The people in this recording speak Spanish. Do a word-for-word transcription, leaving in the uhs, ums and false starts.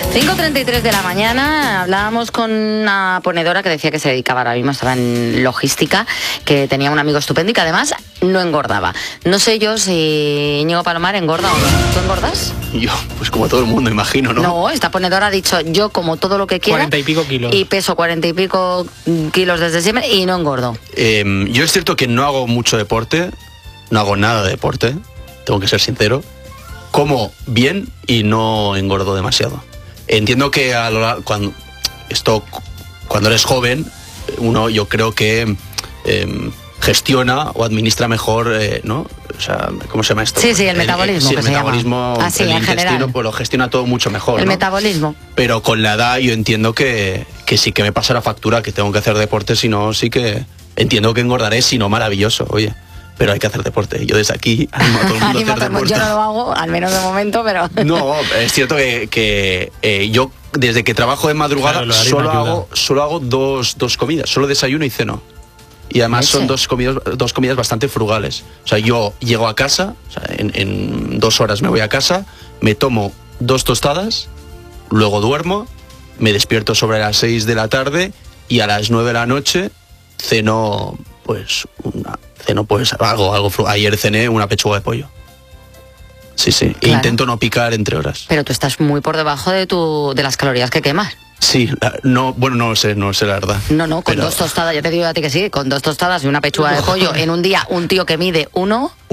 cinco treinta y tres de la mañana hablábamos con una ponedora que decía que se dedicaba ahora mismo, estaba en logística, que tenía un amigo estupendo y que además no engordaba. No sé yo si Íñigo Palomar engorda o no. ¿Tú engordas? Yo, pues como todo el mundo, imagino, ¿no? No, esta ponedora ha dicho, yo como todo lo que quiera. Cuarenta y pico kilos. Y peso cuarenta y pico kilos desde siempre y no engordo. Eh, yo es cierto que no hago mucho deporte, no hago nada de deporte, tengo que ser sincero. Como bien y no engordo demasiado. Entiendo que a lo largo, cuando esto cuando eres joven, uno yo creo que eh, gestiona o administra mejor, eh, ¿no? O sea, ¿cómo se llama esto? Sí, sí, el metabolismo. El, sí, que el se metabolismo, llama. Así, el en intestino, general. pues lo gestiona todo mucho mejor. El ¿no? metabolismo. Pero con la edad yo entiendo que, que sí que me pasa la factura, que tengo que hacer deporte, si no, sí que entiendo que engordaré, si no, maravilloso, oye. Pero hay que hacer deporte. Yo desde aquí animo a todo el mundo a hacer deporte. Yo no lo hago, al menos de momento, pero... No, es cierto que, que eh, yo desde que trabajo de madrugada Claro, solo, hago, solo hago dos, dos comidas, solo desayuno y ceno. Y además Leche. son dos comidas, dos comidas bastante frugales. O sea, yo llego a casa, o sea, en, en dos horas me voy a casa, me tomo dos tostadas, luego duermo, me despierto sobre las seis de la tarde y a las nueve de la noche ceno, pues, una... Ceno pues algo, algo fru- ayer cené una pechuga de pollo. Sí, sí. Claro. E intento no picar entre horas. Pero tú estás muy por debajo de tu de las calorías que quemas. Sí, la- no, bueno, no lo sé, no lo sé la verdad. No, no, con Pero- dos tostadas, ya te digo a ti que sí, con dos tostadas y una pechuga de pollo en un día, un tío que mide uno...